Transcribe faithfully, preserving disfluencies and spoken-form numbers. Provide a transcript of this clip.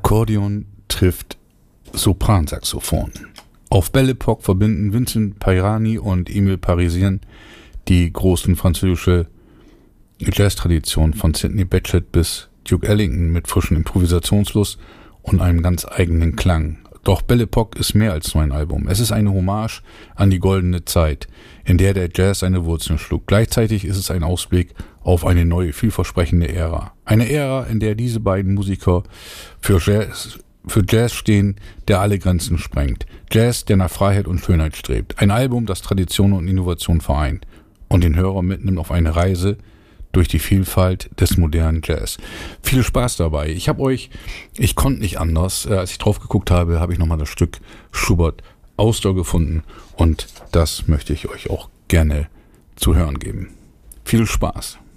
Akkordeon trifft Sopransaxophon. Auf Belle Époque verbinden Vincent Peyrani und Emile Parisien die großen französische Jazz-Tradition von Sidney Bechet bis Duke Ellington mit frischen Improvisationslust und einem ganz eigenen Klang. Doch Belle Époque ist mehr als nur ein Album. Es ist eine Hommage an die goldene Zeit, in der der Jazz seine Wurzeln schlug. Gleichzeitig ist es ein Ausblick auf eine neue, vielversprechende Ära. Eine Ära, in der diese beiden Musiker für Jazz, für Jazz stehen, der alle Grenzen sprengt. Jazz, der nach Freiheit und Schönheit strebt. Ein Album, das Tradition und Innovation vereint und den Hörer mitnimmt auf eine Reise durch die Vielfalt des modernen Jazz. Viel Spaß dabei. Ich habe euch, ich konnte nicht anders, äh, als ich drauf geguckt habe, habe ich nochmal das Stück Schubert Auster gefunden und das möchte ich euch auch gerne zu hören geben. Viel Spaß.